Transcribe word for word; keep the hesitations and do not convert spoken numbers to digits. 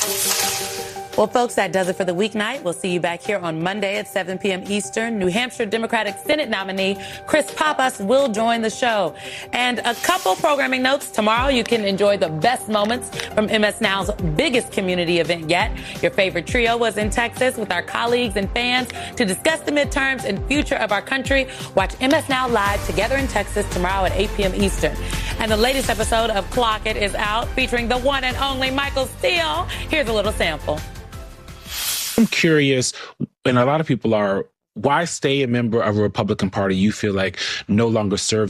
Well, folks, that does it for the weeknight. We'll see you back here on Monday at seven p.m. Eastern. New Hampshire Democratic Senate nominee Chris Pappas will join the show. And a couple programming notes. Tomorrow, you can enjoy the best moments from M S Now's biggest community event yet. Your favorite trio was in Texas with our colleagues and fans to discuss the midterms and future of our country. Watch M S Now Live Together in Texas tomorrow at eight p.m. Eastern. And the latest episode of Clock It is out, featuring the one and only Michael Steele. Here's a little sample. I'm curious, and a lot of people are, why stay a member of a Republican Party you feel like no longer serves